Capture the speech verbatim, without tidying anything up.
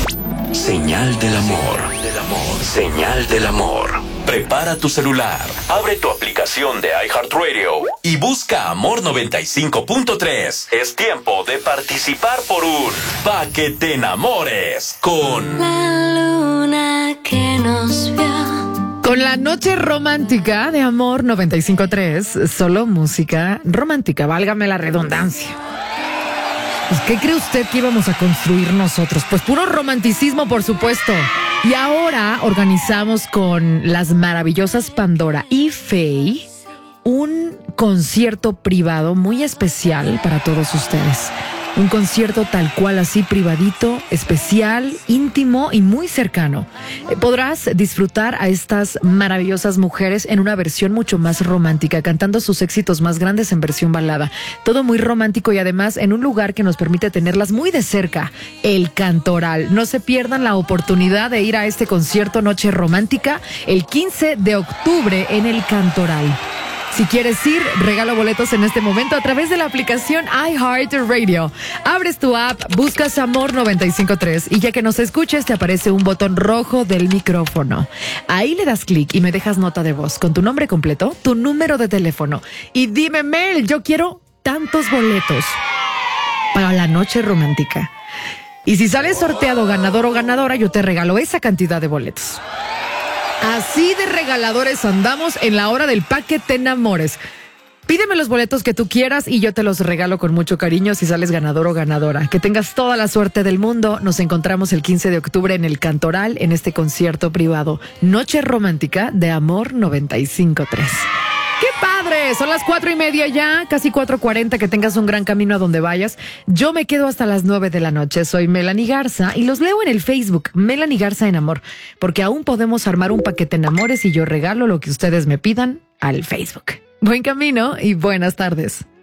Señal del amor. Del amor. Señal del amor. Prepara tu celular, abre tu aplicación de iHeartRadio y busca Amor noventa y cinco punto tres. Es tiempo de participar por un Pa' que te enamores con la luna que nos vio. Con la noche romántica de Amor noventa y cinco punto tres, solo música romántica, válgame la redundancia. Pues, ¿qué cree usted que íbamos a construir nosotros? Pues puro romanticismo, por supuesto. Y ahora organizamos con las maravillosas Pandora y Faye un concierto privado muy especial para todos ustedes. Un concierto tal cual, así privadito, especial, íntimo y muy cercano. Eh, podrás disfrutar a estas maravillosas mujeres en una versión mucho más romántica, cantando sus éxitos más grandes en versión balada. Todo muy romántico y además en un lugar que nos permite tenerlas muy de cerca, el Cantoral. No se pierdan la oportunidad de ir a este concierto Noche Romántica el quince de octubre en el Cantoral. Si quieres ir, regalo boletos en este momento a través de la aplicación iHeartRadio. Abres tu app, buscas Amor noventa y cinco punto tres y ya que nos escuches te aparece un botón rojo del micrófono. Ahí le das clic y me dejas nota de voz con tu nombre completo, tu número de teléfono y dime, Mel, yo quiero tantos boletos para la noche romántica. Y si sales sorteado ganador o ganadora, yo te regalo esa cantidad de boletos. Así de regaladores andamos en la hora del Pa' que te enamores. Pídeme los boletos que tú quieras y yo te los regalo con mucho cariño si sales ganador o ganadora. Que tengas toda la suerte del mundo. Nos encontramos el quince de octubre en el Cantoral en este concierto privado. Noche romántica de Amor noventa y cinco punto tres. ¡Qué padre! Son las cuatro y media ya, casi cuatro cuarenta, que tengas un gran camino a donde vayas. Yo me quedo hasta las nueve de la noche. Soy Melanie Garza y los leo en el Facebook, Melanie Garza en Amor, porque aún podemos armar un paquete enamores y yo regalo lo que ustedes me pidan al Facebook. Buen camino y buenas tardes.